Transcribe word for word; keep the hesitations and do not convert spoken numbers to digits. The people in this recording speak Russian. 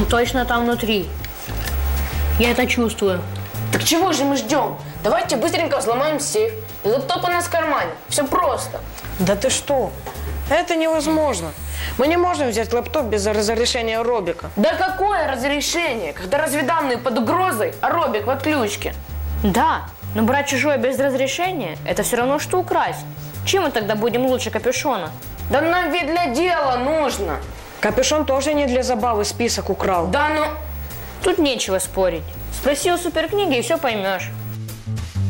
точно там внутри. Я это чувствую. Так чего же мы ждем? Давайте быстренько взломаем сейф. И лэптоп у нас в кармане. Все просто. Да ты что? Это невозможно. Мы не можем взять лэптоп без разрешения Робика. Да какое разрешение, когда разведданные под угрозой, а Робик в отключке? Да, но брать чужое без разрешения – это все равно, что украсть. Чем мы тогда будем лучше Капюшона? Да нам ведь для дела нужно. Капюшон тоже не для забавы список украл. Да ну... Тут нечего спорить. Спроси у суперкниги и все поймешь.